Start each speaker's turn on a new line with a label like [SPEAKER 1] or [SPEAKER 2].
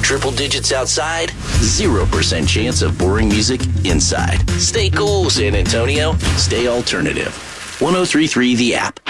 [SPEAKER 1] triple digits outside, 0% chance of boring music inside. Stay cool, San Antonio. Stay alternative. 103.3 The App.